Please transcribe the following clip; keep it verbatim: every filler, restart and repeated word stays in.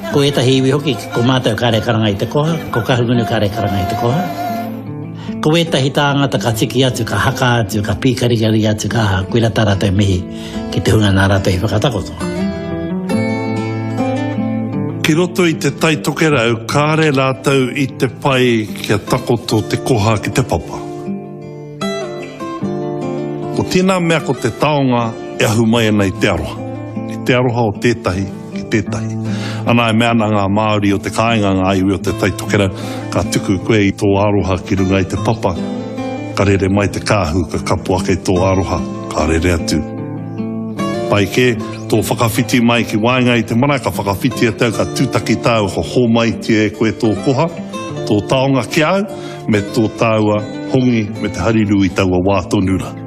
Ko e tahi iwi hoki, ko mātou kāre karanga i te koha, ko kahungunu kāre karanga i te koha. Ko e tahi tāngata ka tiki atu, ka haka atu, ka pīkarigari atu, ka aha, kuira tā rātou mihi ki te hunga nā rātou i whakatakoto. Ki roto i te tai tokerau, kāre rātou i te pai kia takoto te koha ki te papa. Ko tēnā mea ko te taonga e ahu mai ana i te aroha. I te aroha o tētahi ki tētahi. Ana e mea na ngā Māori o te kāinga ngā iwi o te taitokerau, ka tuku koe i tō aroha ki runga i te papa. Ka rere mai te kāhu, ka kapua kei tō aroha, ka rere atu. Pai ke, tō whakawhiti mai ki wainga i te mana, ka whakawhiti atau, ka tūtaki tāu, ka hō mai tie koe tō koha, tō taonga ki au, me tō tāua hongi me te hariru i taua wātonura.